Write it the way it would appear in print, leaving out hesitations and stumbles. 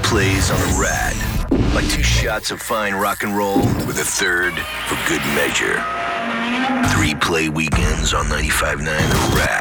plays on the Rad. Like 2 shots of fine rock and roll with a third for good measure. 3 play weekends on 95.9 The Rad.